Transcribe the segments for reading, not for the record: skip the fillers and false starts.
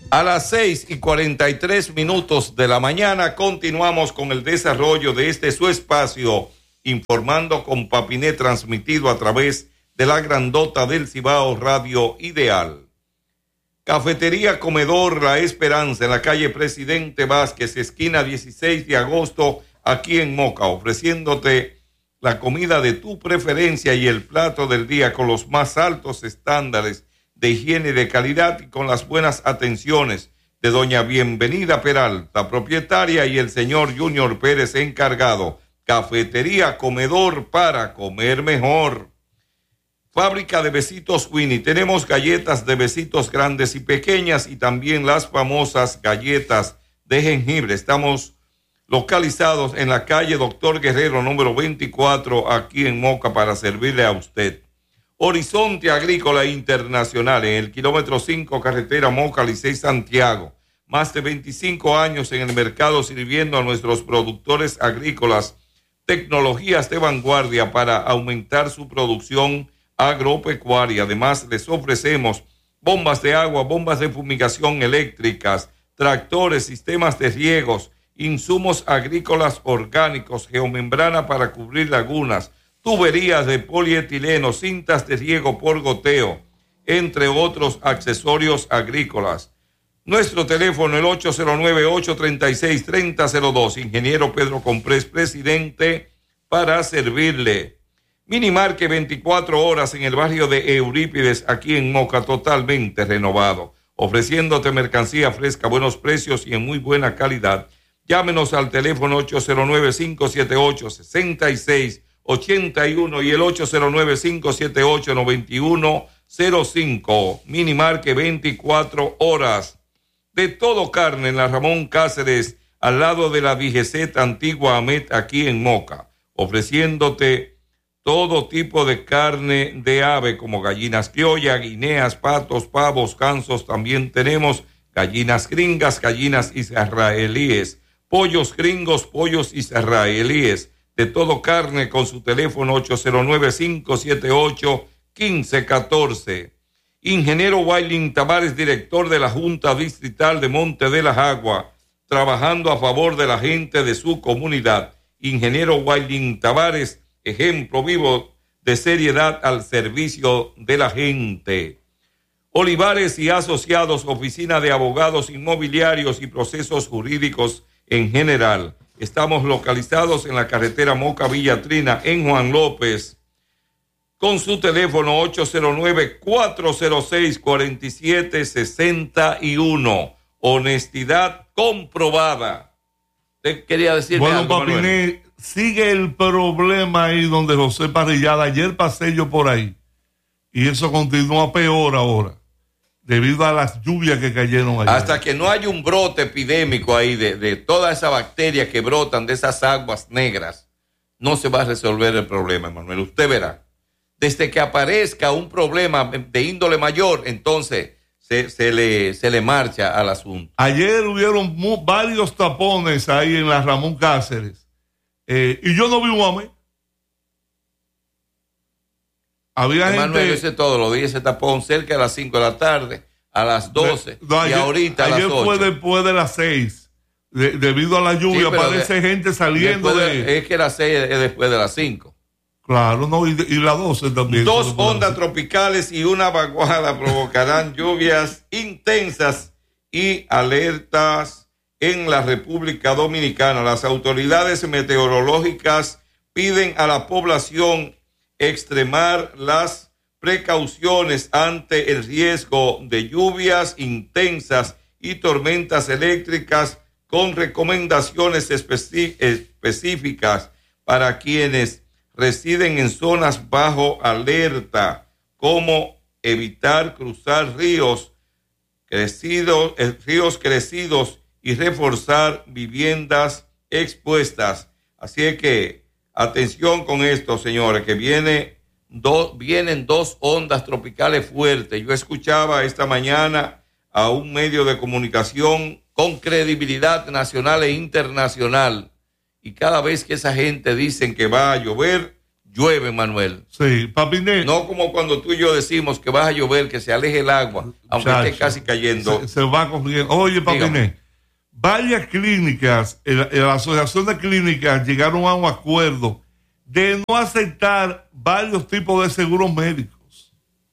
A las 6:43 de la mañana continuamos con el desarrollo de este su espacio, informando con Papiné, transmitido a través de la grandota del Cibao Radio Ideal. Cafetería Comedor La Esperanza, en la calle Presidente Vázquez, esquina 16 de agosto, aquí en Moca, ofreciéndote la comida de tu preferencia y el plato del día con los más altos estándares de higiene y de calidad, y con las buenas atenciones de doña Bienvenida Peralta, propietaria, y el señor Junior Pérez, encargado. Cafetería Comedor, para comer mejor. Fábrica de Besitos Winnie. Tenemos galletas de besitos grandes y pequeñas, y también las famosas galletas de jengibre. Estamos localizados en la calle Doctor Guerrero, número 24, aquí en Moca, para servirle a usted. Horizonte Agrícola Internacional, en el kilómetro 5, carretera Moca, Licey, Santiago. Más de 25 años en el mercado, sirviendo a nuestros productores agrícolas tecnologías de vanguardia para aumentar su producción agropecuaria. Además, les ofrecemos bombas de agua, bombas de fumigación eléctricas, tractores, sistemas de riegos, insumos agrícolas orgánicos, geomembrana para cubrir lagunas, tuberías de polietileno, cintas de riego por goteo, entre otros accesorios agrícolas. Nuestro teléfono, el 809-836-3002. Ingeniero Pedro Comprés, presidente, para servirle. Minimarket 24 horas en el barrio de Eurípides, aquí en Moca, totalmente renovado, ofreciéndote mercancía fresca, buenos precios y en muy buena calidad. Llámenos al teléfono 809-578-6681 y el 809-578-9105. Minimarket 24 horas. De todo carne en la Ramón Cáceres, al lado de la Vigeceta Antigua Amet, aquí en Moca, ofreciéndote todo tipo de carne de ave, como gallinas criollas, guineas, patos, pavos, gansos. También tenemos gallinas gringas, gallinas israelíes, pollos gringos, pollos israelíes. De todo carne, con su teléfono 809-578-1514. Ingeniero Wailin Tavares, director de la Junta Distrital de Monte de las Aguas, trabajando a favor de la gente de su comunidad. Ingeniero Wailin Tavares, ejemplo vivo de seriedad al servicio de la gente. Olivares y Asociados, oficina de abogados inmobiliarios y procesos jurídicos en general. Estamos localizados en la carretera Moca Villatrina, en Juan López, con su teléfono 809-406-4761. Honestidad comprobada. ¿Te quería decir bueno, algo, Papiné, Manuel? sigue el problema ahí donde José Parrillada. Ayer pasé yo por ahí y eso continúa peor ahora, debido a las lluvias que cayeron ayer. Hasta que no haya un brote epidémico ahí de toda esa bacteria que brotan de esas aguas negras, no se va a resolver el problema, Manuel. Usted verá. Desde que aparezca un problema de índole mayor, entonces se le marcha al asunto. Ayer hubieron varios tapones ahí en la Ramón Cáceres, y yo no vi un hombre. Había Manuel, gente... ese todo lo dije, ese tapón cerca de las 5 de la tarde, a las 12, y ahorita a las 8. Ayer fue después de las 6, debido a la lluvia, sí, aparece gente saliendo es que las 6 es después de las 5. Claro, no, y las 12 también. 2 ondas tropicales y una vaguada provocarán lluvias intensas y alertas en la República Dominicana. Las autoridades meteorológicas piden a la población extremar las precauciones ante el riesgo de lluvias intensas y tormentas eléctricas, con recomendaciones específicas para quienes residen en zonas bajo alerta, como evitar cruzar ríos crecidos y reforzar viviendas expuestas. Así es que atención con esto, señores, que vienen 2 ondas tropicales fuertes. Yo escuchaba esta mañana a un medio de comunicación con credibilidad nacional e internacional, y cada vez que esa gente dicen que va a llover, llueve, Manuel. Sí, Papiné. No como cuando tú y yo decimos que va a llover, que se aleje el agua, aunque esté casi cayendo. Se va corriendo. Oye, Papiné, varias clínicas, la Asociación de Clínicas llegaron a un acuerdo de no aceptar varios tipos de seguros médicos.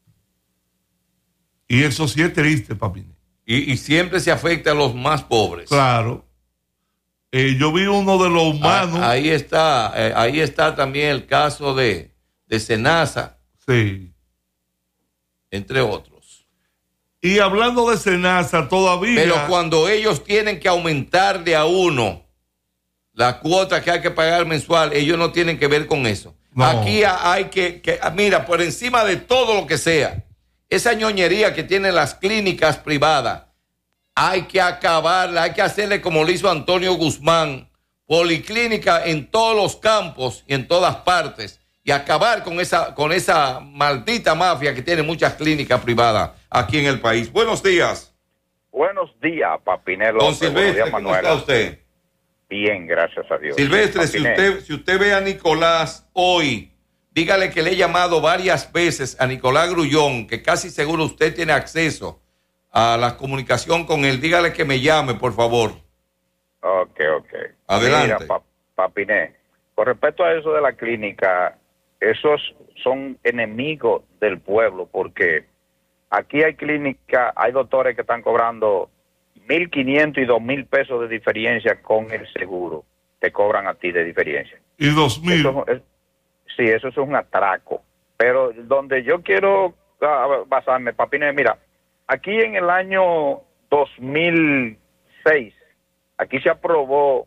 Y eso sí es triste, Papiné. Y siempre se afecta a los más pobres. Claro. Yo vi uno de los humanos. Ahí está también el caso de Senasa. Sí. Entre otros. Y hablando de Senasa, todavía. Pero cuando ellos tienen que aumentar de a uno la cuota que hay que pagar mensual, ellos no tienen que ver con eso. No. Aquí hay que, mira, por encima de todo lo que sea, esa ñoñería que tienen las clínicas privadas, hay que acabarla, hay que hacerle como lo hizo Antonio Guzmán, policlínica en todos los campos y en todas partes, y acabar con esa maldita mafia que tiene muchas clínicas privadas aquí en el país. Buenos días. Buenos días, Papinelo. Don Silvestre, ¿cómo está usted? Bien, gracias a Dios. Silvestre, si usted ve a Nicolás hoy, dígale que le he llamado varias veces a Nicolás Grullón, que casi seguro usted tiene acceso a la comunicación con él. Dígale que me llame, por favor. Ok. Adelante. Mira, Papiné, con respecto a eso de la clínica, esos son enemigos del pueblo, porque aquí hay clínicas, hay doctores que están cobrando 1,500 y 2,000 pesos de diferencia con el seguro. Te cobran a ti de diferencia. Y 2,000. Sí, eso es un atraco. Pero donde yo quiero basarme, Papiné, mira, aquí en el año 2006, aquí se aprobó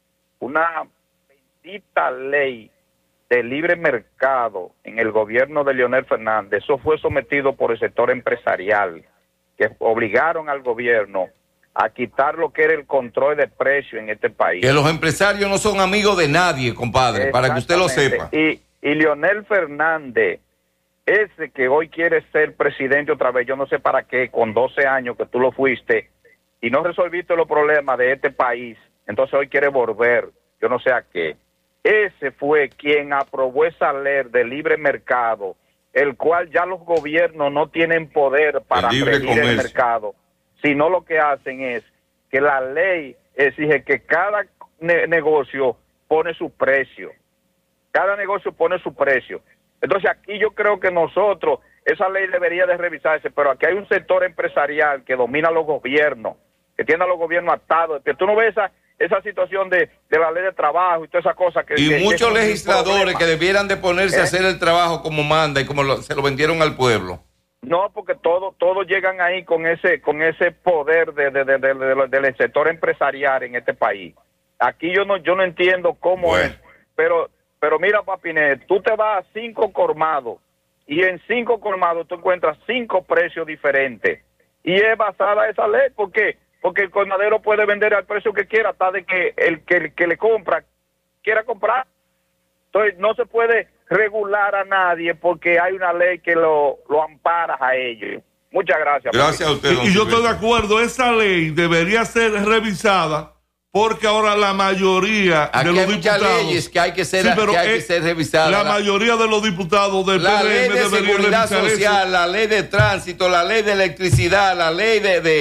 una bendita ley de libre mercado en el gobierno de Leonel Fernández. Eso fue sometido por el sector empresarial, que obligaron al gobierno a quitar lo que era el control de precio en este país. Que los empresarios no son amigos de nadie, compadre, para que usted lo sepa. Y Leonel Fernández, ese que hoy quiere ser presidente otra vez, yo no sé para qué, con 12 años que tú lo fuiste y no resolviste los problemas de este país, entonces hoy quiere volver, yo no sé a qué. Ese fue quien aprobó esa ley de libre mercado, el cual ya los gobiernos no tienen poder para regir el mercado, sino lo que hacen es que la ley exige que cada negocio pone su precio. Cada negocio pone su precio. Entonces aquí yo creo que nosotros, esa ley debería de revisarse, pero aquí hay un sector empresarial que domina los gobiernos, que tiene a los gobiernos atados, que tú no ves esa situación de la ley de trabajo y todas esas cosas. Muchos legisladores que debieran de ponerse a hacer el trabajo como manda y como se lo vendieron al pueblo. No, porque todos llegan ahí con ese poder del sector empresarial en este país. Aquí yo no entiendo cómo es, pero mira, Papiné, tú te vas a 5 colmados y en 5 colmados tú encuentras 5 precios diferentes y es basada esa ley. ¿Por qué? Porque el colmadero puede vender al precio que quiera hasta de que el que le compra quiera comprar. Entonces no se puede regular a nadie porque hay una ley que lo ampara a ellos. Muchas gracias. Gracias a usted. Y yo estoy de acuerdo, esa ley debería ser revisada porque ahora la mayoría aquí de los hay muchas diputados, leyes que hay que ser, revisadas. La mayoría de los diputados del la ley de seguridad social, la ley de tránsito, la ley de electricidad, la ley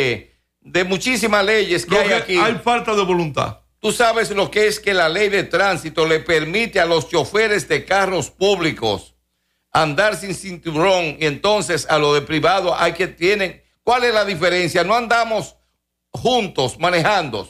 de muchísimas leyes que hay aquí. Hay falta de voluntad. Tú sabes lo que es que la ley de tránsito le permite a los choferes de carros públicos andar sin cinturón y entonces a lo de privado hay que tienen. ¿Cuál es la diferencia? No andamos juntos manejando.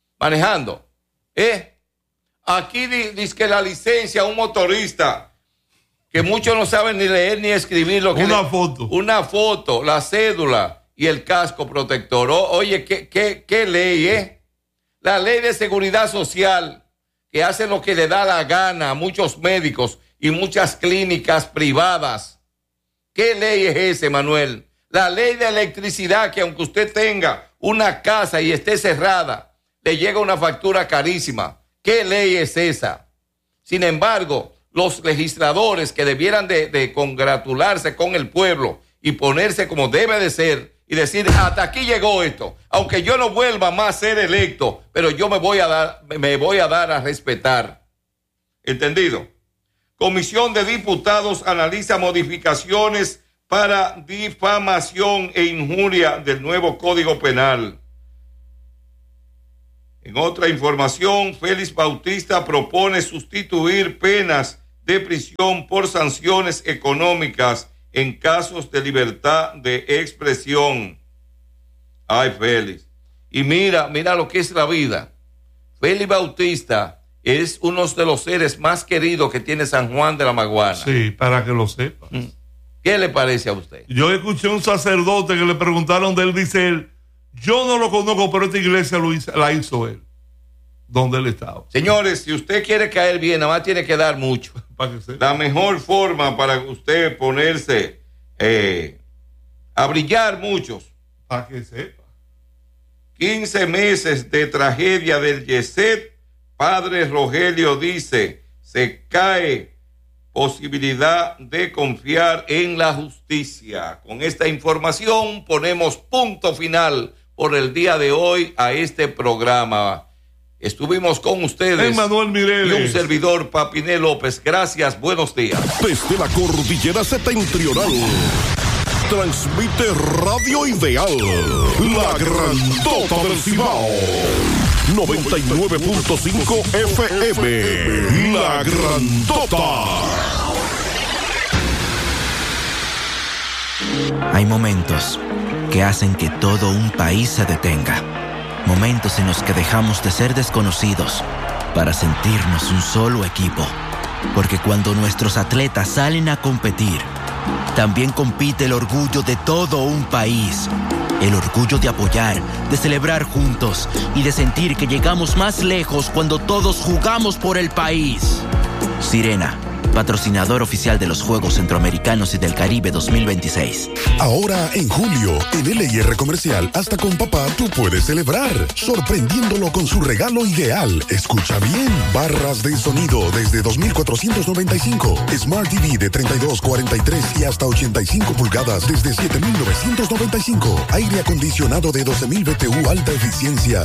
Aquí dice que la licencia a un motorista que muchos no saben ni leer ni escribir lo que una foto, la cédula y el casco protector. Oye, ¿qué ley, La ley de seguridad social que hace lo que le da la gana a muchos médicos y muchas clínicas privadas. ¿Qué ley es ese, Manuel? La ley de electricidad que aunque usted tenga una casa y esté cerrada, le llega una factura carísima. ¿Qué ley es esa? Sin embargo, los legisladores que debieran de congratularse con el pueblo y ponerse como debe de ser y decir, hasta aquí llegó esto, aunque yo no vuelva más a ser electo, pero yo me voy a dar a respetar. ¿Entendido? Comisión de Diputados analiza modificaciones para difamación e injuria del nuevo Código Penal. En otra información, Félix Bautista propone sustituir penas de prisión por sanciones económicas en casos de libertad de expresión. Ay, Félix. Y mira lo que es la vida. Félix Bautista es uno de los seres más queridos que tiene San Juan de la Maguana. Sí, para que lo sepa. ¿Qué le parece a usted? Yo escuché a un sacerdote que le preguntaron de él, dice él, yo no lo conozco, pero esta iglesia la hizo él, donde él estaba. Señores, si usted quiere caer bien, nada más tiene que dar mucho. Para que sepa. La mejor forma para usted ponerse a brillar muchos. Para que sepa. 15 meses de tragedia del Yeset. Padre Rogelio dice, se cae posibilidad de confiar en la justicia. Con esta información ponemos punto final por el día de hoy a este programa. Estuvimos con ustedes, Manuel Mireles y un servidor, Papiné López. Gracias, buenos días. Desde la cordillera septentrional, transmite Radio Ideal, la grandota del Cibao. 99.5 FM, la grandota. Hay momentos que hacen que todo un país se detenga. Momentos en los que dejamos de ser desconocidos para sentirnos un solo equipo. Porque cuando nuestros atletas salen a competir, también compite el orgullo de todo un país. El orgullo de apoyar, de celebrar juntos y de sentir que llegamos más lejos cuando todos jugamos por el país. Sirena, patrocinador oficial de los Juegos Centroamericanos y del Caribe 2026. Ahora en julio, en LIR Comercial, hasta con papá tú puedes celebrar, sorprendiéndolo con su regalo ideal. Escucha bien, barras de sonido desde 2,495, Smart TV de 32, 43 y hasta 85 pulgadas desde 7,995, aire acondicionado de 12,000 BTU alta eficiencia